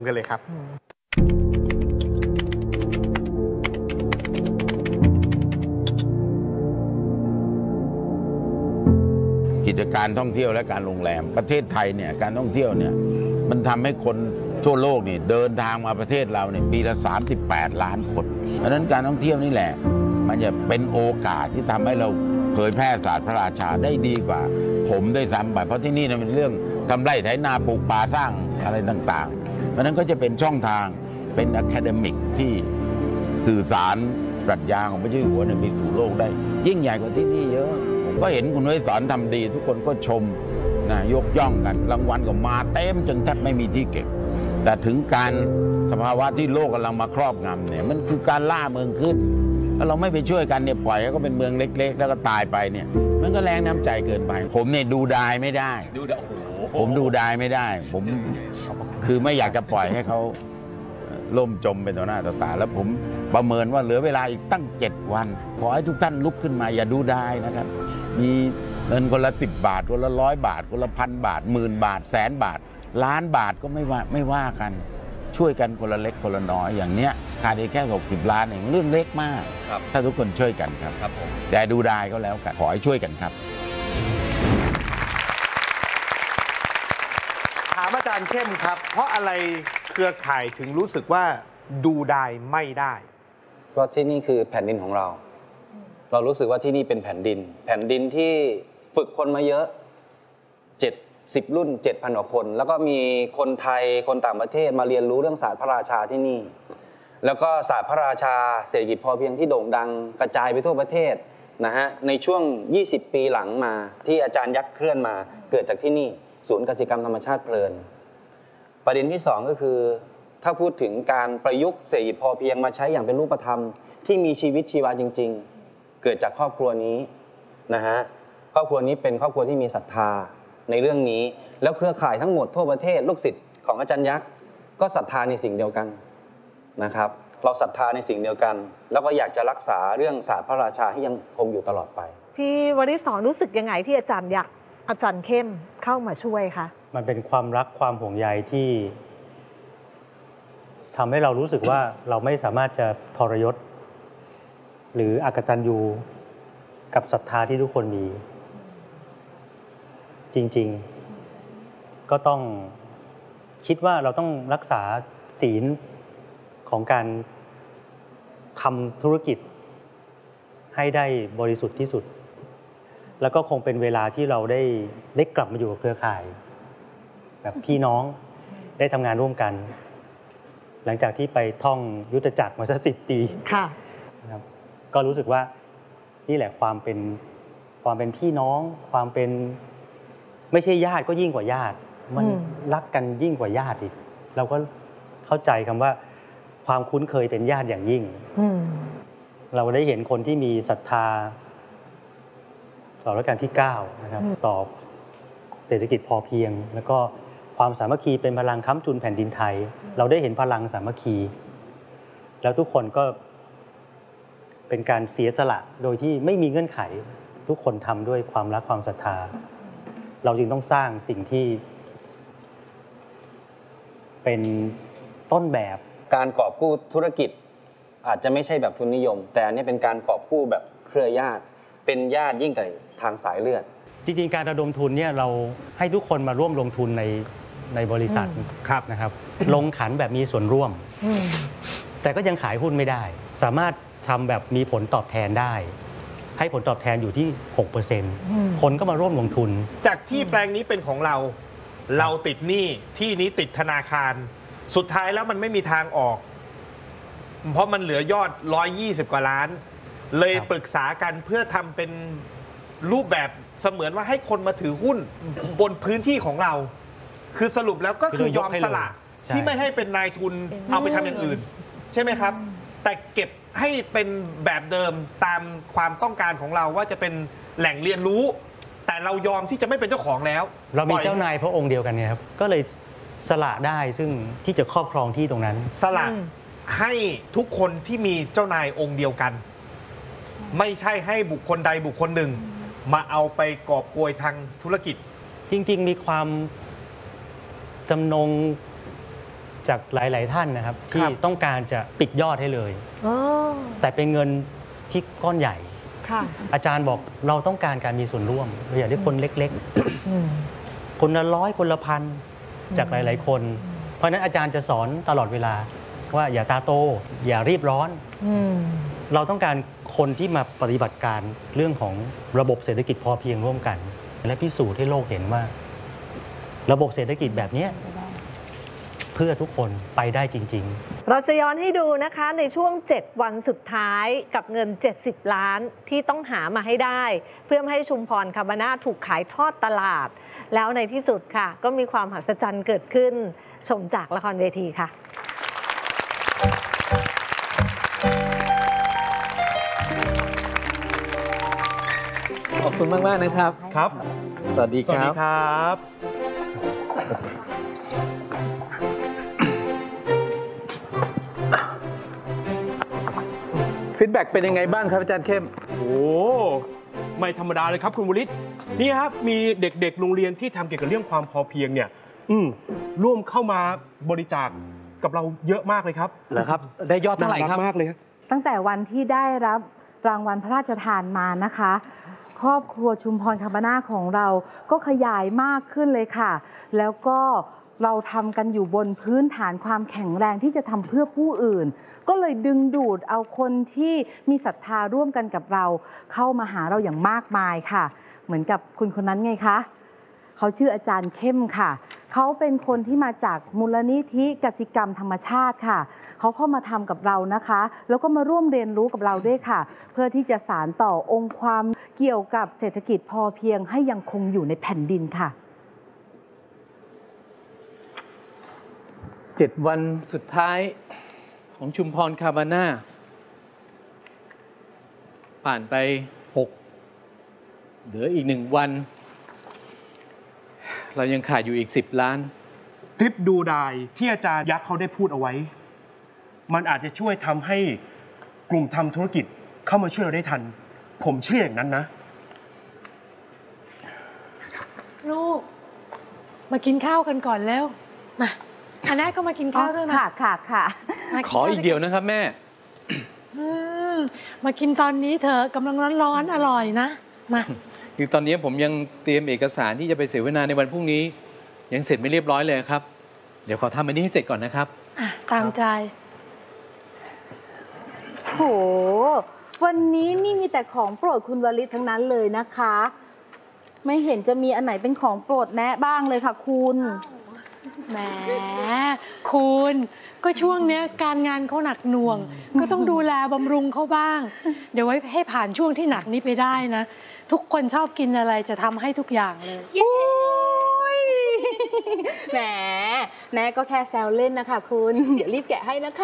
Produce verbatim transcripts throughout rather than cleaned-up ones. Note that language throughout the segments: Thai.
กันเลยครับกิจการท่องเที่ยวและการโรงแรมประเทศไทยเนี่ยการท่องเที่ยวเนี่ยมันทำให้คนทั่วโลกนี่เดินทางมาประเทศเราเนี่ยปีละสามสิบแปดล้านคนเพราะฉะนั้นการท่องเที่ยวนี่แหละมันจะเป็นโอกาสที่ทำให้เราเผยแพร่ศาสตร์พระราชาได้ดีกว่าผมได้ซ้ำไปเพราะที่นี่เนี่ยเป็นเรื่องทำไร่ไถนาปลูกป่าสร้างอะไรต่างๆเพราะฉะนั้นก็จะเป็นช่องทางเป็นอะคาเดมิกที่สื่อสารปรัชญาของพระเจ้าอยู่หัวเนี่ยไปสู่โลกได้ยิ่งใหญ่กว่าที่นี่เยอะผมก็เห็นคุณไว้สอนทำดีทุกคนก็ชมนะยกย่องกันรางวัลก็มาเต็มจนแทบไม่มีที่เก็บแต่ถึงการสภาวะที่โลกกำลังมาครอบงำเนี่ยมันคือการล่าเมืองขึ้นถ้าเราไม่ไปช่วยกันเนี่ยปล่อยให้ก็เป็นเมืองเล็กๆแล้วก็ตายไปเนี่ยมันก็แรงน้ำใจเกินไปผมเนี่ยดูดายไม่ได้ดูดายโอ้โหผมดูดายไม่ได้ผมคือไม่อยากจะปล่อยให้เขาล่มจมไปต่อหน้าต่อตาแล้วผมประเมินว่าเหลือเวลาอีกตั้งเจ็ดวันขอให้ทุกท่านลุกขึ้นมาอย่าดูดายนะครับมีเงินคนละสิบบาทคนละร้อยบาทคนละพันบาทหมื่นบาทแสนบาทล้านบาทก็ไม่ว่าไม่ว่ากันช่วยกันคนละเล็กคนละน้อยอย่างเนี้ยขาดแค่หกสิบล้านเองเรื่องเล็กมากถ้าทุกคนช่วยกันครับครับผมแต่ดูดายก็แล้วกันขอให้ช่วยกันครับถามอาจารย์เข้มครับเพราะอะไรเครือข่ายถึงรู้สึกว่าดูดายไม่ได้เพราะที่นี่คือแผ่นดินของเราเรารู้สึกว่าที่นี่เป็นแผ่นดินแผ่นดินที่ฝึกคนมาเยอะเจ็ดสิบรุ่น เจ็ดพัน กว่าคนแล้วก็มีคนไทยคนต่างประเทศมาเรียนรู้เรื่องศาสตร์พระราชาที่นี่แล้วก็ศาสตร์พระราชาเศรษฐกิจพอเพียงที่โด่งดังกระจายไปทั่วประเทศนะฮะในช่วงยี่สิบปีหลังมาที่อาจารย์ยักษ์เคลื่อนมาเกิดจากที่นี่ศูนย์กสิกรรมธรรมชาติเพลินประเด็นที่สองก็คือถ้าพูดถึงการประยุกต์เศรษฐกิจพอเพียงมาใช้อย่างเป็นรูปธรรมที่มีชีวิตชีวาจริงๆเกิดจากครอบครัวนี้นะฮะครอบครัวนี้เป็นครอบครัวที่มีศรัทธาในเรื่องนี้แล้วเครือข่ายทั้งหมดทั่วประเทศลูกศิษย์ของอาจารย์ยักษ์ก็ศรัทธาในสิ่งเดียวกันนะครับเราศรัทธาในสิ่งเดียวกันแล้วก็อยากจะรักษาเรื่องศาสตร์พระราชาให้ยังคงอยู่ตลอดไปพี่วริศรรู้สึกยังไงที่อาจารย์ยักษ์อาจารย์เข้มเข้ามาช่วยคะมันเป็นความรักความห่วงใยที่ทำให้เรารู้สึกว่าเราไม่สามารถจะทรยศหรืออกตัญญูกับศรัทธาที่ทุกคนมีจริงๆก็ต้องคิดว่าเราต้องรักษาศีลของการทำธุรกิจให้ได้บริสุทธิ์ที่สุดแล้วก็คงเป็นเวลาที่เราได้ได้กลับมาอยู่กับเครือข่ายแบบพี่น้องได้ทำงานร่วมกันหลังจากที่ไปท่องยุทธจักรมาสักสิบปีค่ะนะครับก็รู้สึกว่านี่แหละความเป็นความเป็นพี่น้องความเป็นไม่ใช่ญาติก็ยิ่งกว่าญาติมันรักกันยิ่งกว่าญาติอีกเราก็เข้าใจคำว่าความคุ้นเคยเป็นญาติอย่างยิ่งเราได้เห็นคนที่มีศรัทธาต่อรัชกาลที่เก้านะครับต่อเศรษฐกิจพอเพียงแล้วก็ความสามัคคีเป็นพลังค้ำจุนแผ่นดินไทยเราได้เห็นพลังสามัคคีแล้วทุกคนก็เป็นการเสียสละโดยที่ไม่มีเงื่อนไขทุกคนทำด้วยความรักความศรัทธาเราจึงต้องสร้างสิ่งที่เป็นต้นแบบการกอบกู้ธุรกิจอาจจะไม่ใช่แบบทุนนิยมแต่อันนี้เป็นการกอบกู้แบบเครือญาติเป็นญาติยิ่งกว่าทางสายเลือดจริงๆการระดมทุนเนี่ยเราให้ทุกคนมาร่วมลงทุนในในบริษัทนะครับลงขันแบบมีส่วนร่วมแต่ก็ยังขายหุ้นไม่ได้สามารถทำแบบมีผลตอบแทนได้ให้ผลตอบแทนอยู่ที่ หกเปอร์เซ็นต์ คนก็มาร่วมลงทุนจากที่แปลงนี้เป็นของเราเราติดหนี้ที่นี้ติดธนาคารสุดท้ายแล้วมันไม่มีทางออกเพราะมันเหลือยอดหนึ่งร้อยยี่สิบกว่าล้านเลยปรึกษากันเพื่อทำเป็นรูปแบบเสมือนว่าให้คนมาถือหุ้นบนพื้นที่ของเราคือสรุปแล้วก็คือยอมสละที่ไม่ให้เป็นนายทุนเอาไปทำอย่างอื่นใช่ไหมครับแต่เก็บให้เป็นแบบเดิมตามความต้องการของเราว่าจะเป็นแหล่งเรียนรู้แต่เรายอมที่จะไม่เป็นเจ้าของแล้วเรามีเจ้านายพระองค์เดียวกันเนี่ยครับก็เลยสละได้ซึ่งที่จะครอบครองที่ตรงนั้นสละให้ทุกคนที่มีเจ้านายองค์เดียวกันไม่ใช่ให้บุคคลใดบุคคลหนึ่งมาเอาไปกอบโกยทางธุรกิจจริงๆมีความจำนงจากหลาย ๆ ท่านนะครับ ที่ครับต้องการจะปิดยอดให้เลยอ๋อแต่เป็นเงินที่ก้อนใหญ่ค่ะอาจารย์บอกเราต้องการการมีส่วนร่วมเราอยากได้คนเล็กอืมๆ คนละร้อยคนละพันจากหลาย ๆ คน เพราะฉะนั้นอาจารย์จะสอนตลอดเวลาว่าอย่าตาโต อย่ารีบร้อนอืมเราต้องการคนที่มาปฏิบัติการเรื่องของระบบเศรษฐกิจพอเพียงร่วมกัน และพิสูจน์ให้โลกเห็นว่า ระบบเศรษฐกิจแบบเนี้ยเพื่อทุกคนไปได้จริง ๆเราจะย้อนให้ดูนะคะในช่วง เจ็ด วันสุดท้ายกับเงิน เจ็ดสิบ ล้านที่ต้องหามาให้ได้ เพื่อไม่ให้ชุมพรคาบาน่าถูกขายทอดตลาด แล้วในที่สุดค่ะ ก็มีความมหัศจรรย์เกิดขึ้น ชมจากละครเวทีค่ะขอบคุณมากมากๆนะครับครับสวัสดีสควัสรัดีบครับฟีดแบ็กเป็นยังไงบ้างครับอาจารย์เข้มโอ้ไม่ธรรมดาเลยครับคุณวริศนี่ครับมีเด็กๆโรงเรียนที่ทำเกี่ยวกับเรื่องความพอเพียงเนี่ย อืมร่วมเข้ามาบริจาคกับเราเยอะมากเลยครับเหรอครับ ได้ยอดเท่าไหร่ครับน่กมากเลยครับตั้งแต่วันที่ได้รับรางวัลพระราชทานมานะคะ ครอบครัวชุมพรคาบาน่าของเราก็ขยายมากขึ้นเลยค่ะ แล้วก็เราทำกันอยู่บนพื้นฐานความแข็งแรงที่จะทำเพื่อผู้อื่น ก็เลยดึงดูดเอาคนที่มีศรัทธาร่วมกันกับเราเข้ามาหาเราอย่างมากมายค่ะ เหมือนกับคุณคนนั้นไงคะเขาชื่ออาจารย์เข้มค่ะ เขาเป็นคนที่มาจากมูลนิธิกสิกรรมธรรมชาติค่ะ เขาเข้ามาทำกับเรานะคะ แล้วก็มาร่วมเรียนรู้กับเราด้วยค่ะ เพื่อที่จะสานต่อองค์ความเกี่ยวกับเศรษฐกิจพอเพียงให้ยังคงอยู่ในแผ่นดินค่ะเจ็ดวันสุดท้ายของชุมพรคาบาน่าผ่านไปหกเหลืออีกหนึ่งวัน เรายังขาดอยู่อีกสิบล้านทริปดูดายที่อาจารย์ยักษ์เขาได้พูดเอาไว้ มันอาจจะช่วยทำให้กลุ่มทำธุรกิจเข้ามาช่วยเราได้ทัน ผมเชื่ออย่างนั้นนะลูก มากินข้าวกันก่อนแล้ว มาอันนั้นก็มากินข้าวด้วยนะค่ะค่ะค่ะมาขออีกเดียวนะครับแม่อืมมากินตอนนี้เถอะกำลังร้อนๆอร่อยนะ มาคือตอนนี้ผมยังเตรียมเอกสารที่จะไปเสวนาในวันพรุ่งนี้ ยังเสร็จไม่เรียบร้อยเลยครับ เดี๋ยวขอทำอันนี้ให้เสร็จก่อนนะครับอ่ะ ตามใจโห วันนี้นี่มีแต่ของโปรดคุณวลิตทั้งนั้นเลยนะคะ ไม่เห็นจะมีอันไหนเป็นของโปรดแนะบ้างเลยค่ะคุณแหม คุณ ก็ช่วงเนี้ยการงานเขาหนักหน่วง ก็ต้องดูแลบำรุงเขาบ้าง เดี๋ยวไว้ให้ผ่านช่วงที่หนักนี้ไปได้นะ ทุกคนชอบกินอะไรจะทำให้ทุกอย่างเลยแหม แนะก็แค่แซวเล่นนะคะคุณ เดี๋ยวรีบแกะให้นะคะ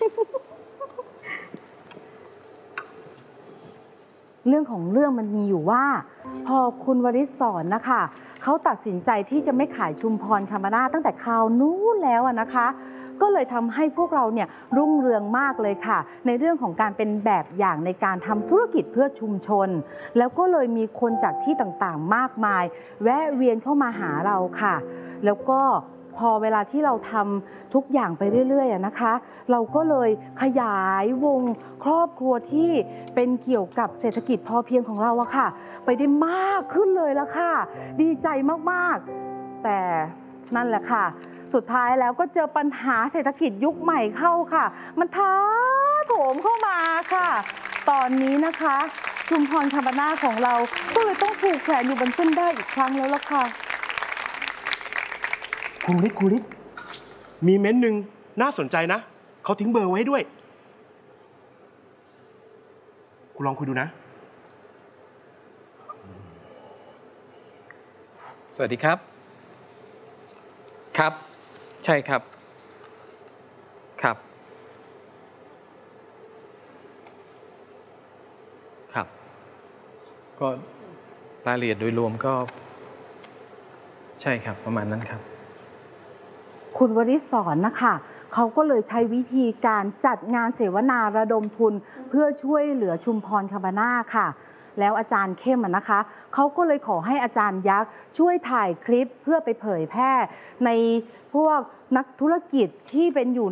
เรื่องของเรื่องมันมีอยู่ว่า พอคุณวริศสอนนะคะเขาตัดสินใจที่จะไม่ขายชุมพรคาบาน่าตั้งแต่คราวนู้นแล้วอะนะคะ ก็เลยทำให้พวกเราเนี่ยรุ่งเรืองมากเลยค่ะ ในเรื่องของการเป็นแบบอย่างในการทำธุรกิจเพื่อชุมชน แล้วก็เลยมีคนจากที่ต่างๆมากมาย แวะเวียนเข้ามาหาเราค่ะ แล้วก็พอเวลาที่เราทำทุกอย่างไปเรื่อยๆอะนะคะ เราก็เลยขยายวงครอบครัวที่เป็นเกี่ยวกับเศรษฐกิจพอเพียงของเราอะค่ะ ไปได้มากขึ้นเลยละค่ะ ดีใจมากๆ แต่นั่นแหละค่ะ สุดท้ายแล้วก็เจอปัญหาเศรษฐกิจยุคใหม่เข้าค่ะ มันท้าโถมเข้ามาค่ะ ตอนนี้นะคะ ชุมพรคาบาน่าของเราก็เลยต้องถูกแขวนอยู่บนเส้นได้อีกครั้งแล้วล่ะค่ะคุณฤทธิ์คุณฤทธิ์มีเม้นต์หนึ่งน่าสนใจนะ เขาทิ้งเบอร์ไว้ด้วย คุณลองคุยดูนะสวัสดีครับ ครับ ใช่ครับ ครับ ครับ ก็รายละเอียดโดยรวมก็ ใช่ครับประมาณนั้นครับคุณวริศสอนนะคะเขาก็เลยใช้วิธีการจัดงานเสวนาระดมทุนเพื่อช่วยเหลือชุมพรคาบาน่าค่ะแล้วอาจารย์เข้มอะนะคะเขาก็เลยขอให้อาจารย์ยักษ์ช่วยถ่ายคลิปเพื่อไปเผยแพร่ในพวกนักธุรกิจที่เป็นอยู่